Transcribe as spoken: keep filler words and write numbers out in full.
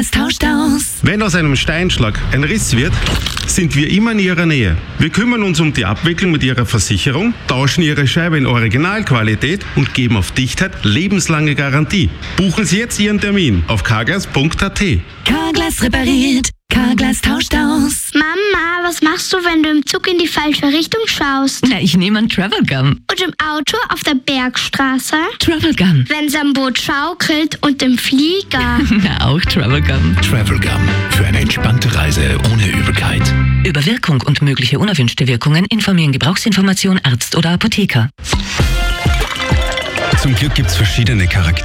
Carglass tauscht aus. Wenn aus einem Steinschlag ein Riss wird, sind wir immer in Ihrer Nähe. Wir kümmern uns um die Abwicklung mit Ihrer Versicherung, tauschen Ihre Scheibe in Originalqualität und geben auf Dichtheit lebenslange Garantie. Buchen Sie jetzt Ihren Termin auf carglass punkt a t. Carglass repariert. Carglass tauscht aus. Mama, was machst du, wenn du im Zug in die falsche Richtung schaust? Na, ich nehme einen Travel Gum. Und im Auto auf der Bergstraße? Travel Gum. Wenn's am Boot schaukelt und im Flieger? Na, auch Travel Gum. Travel Gum. Für eine entspannte Reise ohne Übelkeit. Über Wirkung und mögliche unerwünschte Wirkungen informieren Gebrauchsinformation Arzt oder Apotheker. Zum Glück gibt's verschiedene Charaktere.